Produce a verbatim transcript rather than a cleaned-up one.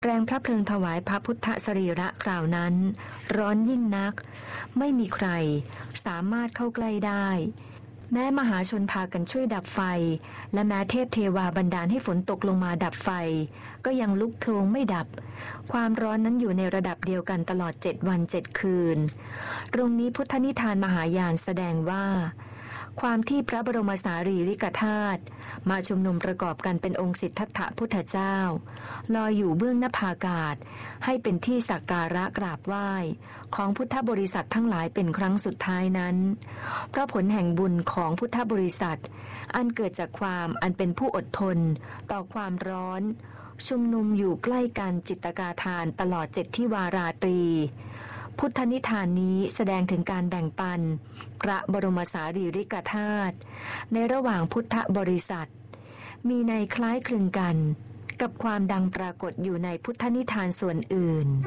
แรงพระเพลิงถวายพระพุทธสรีระคราวนั้นร้อนยิ่งนักไม่มีใครสามารถเข้าใกล้ได้แม้มหาชนพากันช่วยดับไฟและแม้เทพเทวาบันดาลให้ฝนตกลงมาดับไฟก็ยังลุกโพลงไม่ดับความร้อนนั้นอยู่ในระดับเดียวกันตลอดเจ็ดวันเจ็ดคืนตรงนี้พุทธนิทานมหายานแสดงว่าความที่พระบรมสารีริกธาตุมาชุมนุมประกอบกันเป็นองค์สิทธัตถพุทธเจ้าลอยอยู่เบื้องนภาอากาศให้เป็นที่สักการะกราบไหว้ของพุทธบริษัททั้งหลายเป็นครั้งสุดท้ายนั้นเพราะผลแห่งบุญของพุทธบริษัทอันเกิดจากความอันเป็นผู้อดทนต่อความร้อนชุมนุมอยู่ใกล้กันจิตกาทานตลอดเจ็ดที่วาราตรีพุทธนิทานนี้แสดงถึงการแบ่งปันพระบรมสารีริกธาตุในระหว่างพุทธบริษัทมีในคล้ายคลึงกันกับความดังปรากฏอยู่ในพุทธนิทานส่วนอื่น